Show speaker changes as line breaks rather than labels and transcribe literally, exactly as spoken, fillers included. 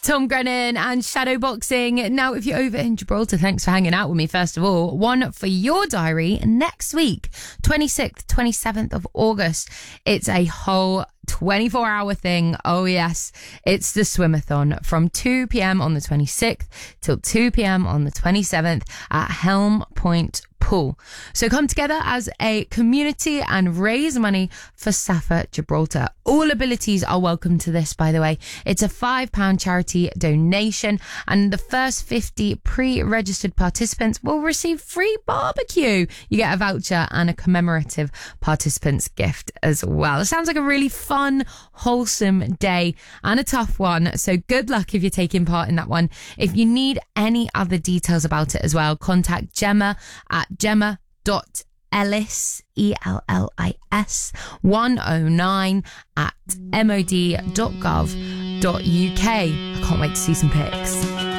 Tom Grennan and Shadowboxing. Now, if you're over in Gibraltar, thanks for hanging out with me, first of all. One for your diary next week, twenty-sixth, twenty-seventh of August. It's a whole twenty-four hour thing. Oh yes, it's the swimathon from two p.m. on the twenty-sixth till two p.m. on the twenty-seventh at Helm Point Pool. So come together as a community and raise money for Safa Gibraltar. All abilities are welcome to this, by the way. It's a five pound charity donation, and the first fifty pre-registered participants will receive free barbecue. You get a voucher and a commemorative participants gift as well. It sounds like a really fun, wholesome day and a tough one. So good luck if you're taking part in that one. If you need any other details about it as well, contact Gemma at gemma dot ellis, E L L I S, one oh nine at mod dot gov dot uk. I can't wait to see some pics.